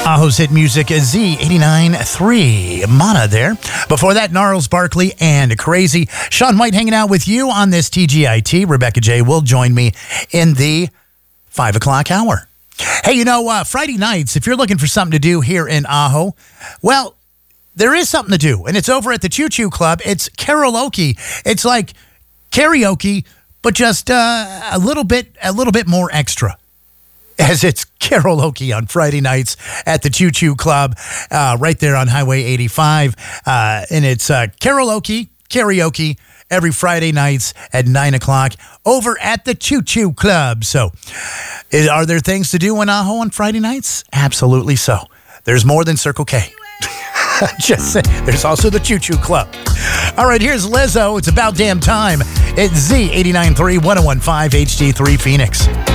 Ajo's hit music is Z89.3. Mana there. Before that, Gnarls Barkley and Crazy. Sean White hanging out with you on this TGIT. Rebecca J will join me in the 5 o'clock hour. Hey, Friday nights, if you're looking for something to do here in Ajo, well, there is something to do, and it's over at the Choo Choo Club. It's karaoke. It's like karaoke, but just a little bit more extra. As it's karaoke on Friday nights at the Choo Choo Club, right there on Highway 85. And it's karaoke every Friday nights at 9 o'clock over at the Choo Choo Club. So, are there things to do in Ajo on Friday nights? Absolutely so. There's more than Circle K. Just saying. There's also the Choo Choo Club. All right, here's Lizzo. It's about damn time. It's Z89.3 1015 HD3 Phoenix.